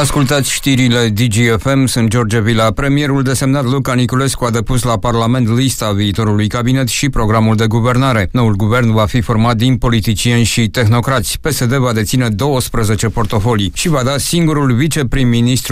Ascultați știrile DGFM, sunt George Vila. Premierul desemnat Luca Niculescu a depus la Parlament lista viitorului cabinet și programul de guvernare. Noul guvern va fi format din politicieni și tehnocrați. PSD va deține 12 portofolii și va da singurul viceprim-ministru